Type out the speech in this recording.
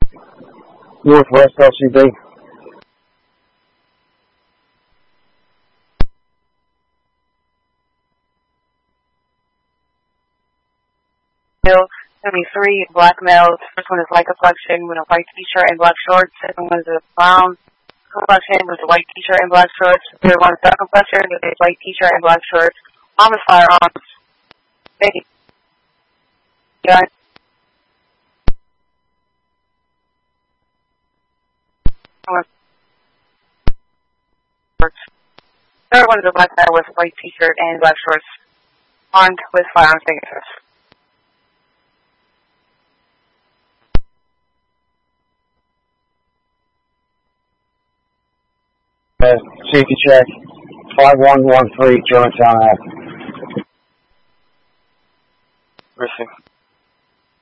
Northwest LCD. There'll be 3 black males. First one is light complexion with a white t-shirt and black shorts. Second one is a brown complexion with a white t-shirt and black shorts. Third one is dark complexion with a white t-shirt and black shorts. Arm with firearms. Thank you. Yeah. Third one is a black male with a white t-shirt and black shorts. Armed with firearms. Thank you. Safety check, 5113 Germantown Ave. Receiving.